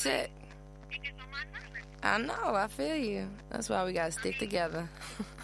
check. Niggas on my number. I know, I feel you. That's why we gotta stick together.